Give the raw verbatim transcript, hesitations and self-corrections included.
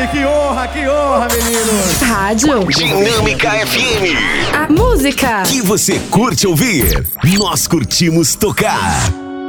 F M, que honra, que honra, meninos. Rádio Dinâmica F M. A música Que você curte ouvir, nós curtimos tocar.